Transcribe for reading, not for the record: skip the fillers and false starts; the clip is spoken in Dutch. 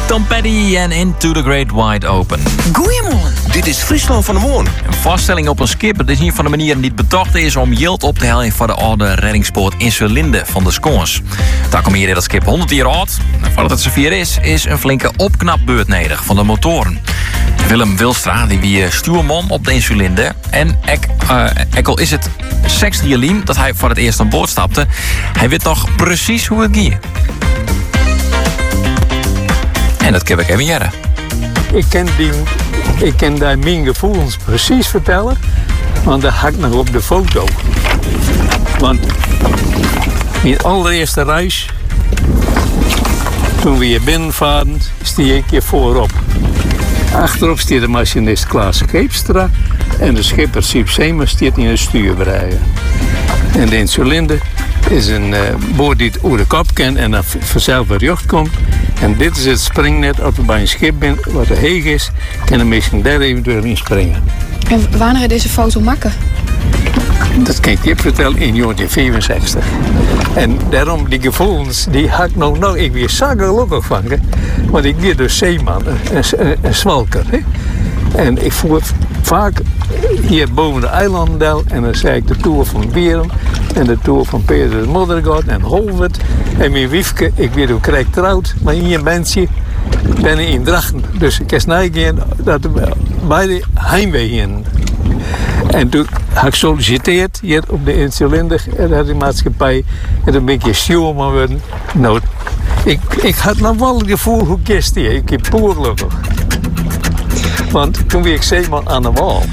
Tom Petty en Into the Great Wide Open. Goeiemorgen. Dit is Friesland van de Morgen. Een vaststelling op een schip. Het is een van de manieren die het betocht is om yield op te halen voor de oude reddingspoort Insulinde van de Skons. Daar komt hier dat schip 100 jaar oud. En voordat het zover is een flinke opknapbeurt nodig van de motoren. Willem Wilstra, die wie stuurman op de Insulinde. En al is het 60 jaar dat hij voor het eerst aan boord stapte. Hij weet nog precies hoe het ging. En dat kan ik even jaren. Ik kan daar mijn gevoelens precies vertellen, want dat had ik nog op de foto. Want mijn allereerste reis, toen we hier binnenvaren, stieg ik hier voorop. Achterop stiet de machinist Klaas Keepstra en de schipper Siep Seemer stiet in de stuurbereider. En de Insulinde is een boord die het over de kop kent en dan vanzelf weer jacht komt. En dit is het springnet als we bij een schip bent wat te heeg is, kan de mensen daar eventueel in springen. En wanneer is deze foto maken? Dat kan ik je vertellen in 1965. En daarom die gevoelens, die had ik nog ik weer zo gelukkig van. Hè? Want ik ben dus zeeman, een zwalker. Hè? En ik voer vaak hier boven de eilanden en dan zei ik de Tour van Beren en de Tour van Peter de Moddergaard en Holwert. En mijn wiefke, ik weet hoe krijg trouwt, maar hier mensen ben ik in Drachten. Dus ik heb snel dat beide heimwee in. En toen had ik gesolliciteerd hier op de Insulinde maatschappij. En toen ben ik hier stuurman geworden. Nou, ik had nog wel het gevoel hoe gist hier. Ik heb poergelukkig. Want toen werd ik zeeman aan de wal.